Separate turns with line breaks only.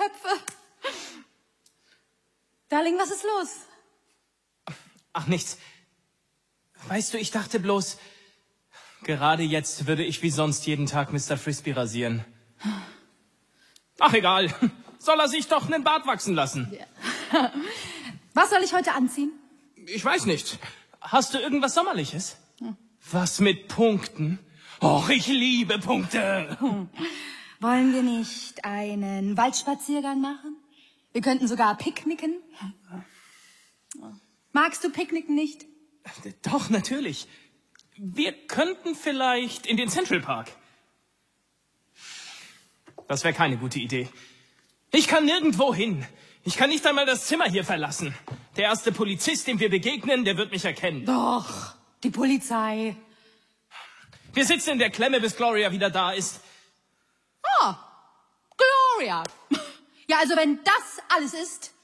Köpfe. Darling, was ist los?
Ach, nichts. Weißt du, ich dachte bloß, gerade jetzt würde ich wie sonst jeden Tag Mr. Frisbee rasieren. Ach, egal. Soll er sich doch einen Bart wachsen lassen.
Ja. Was soll ich heute anziehen?
Ich weiß nicht. Hast du irgendwas Sommerliches? Was mit Punkten? Och, ich liebe Punkte.
Wollen wir nicht einen Waldspaziergang machen? Wir könnten sogar picknicken. Magst du Picknicken nicht?
Doch, natürlich. Wir könnten vielleicht in den Central Park. Das wäre keine gute Idee. Ich kann nirgendwo hin. Ich kann nicht einmal das Zimmer hier verlassen. Der erste Polizist, dem wir begegnen, der wird mich erkennen.
Doch, die Polizei.
Wir sitzen in der Klemme, bis Gloria wieder da ist.
Oh, Gloria. Ja, also wenn das alles ist,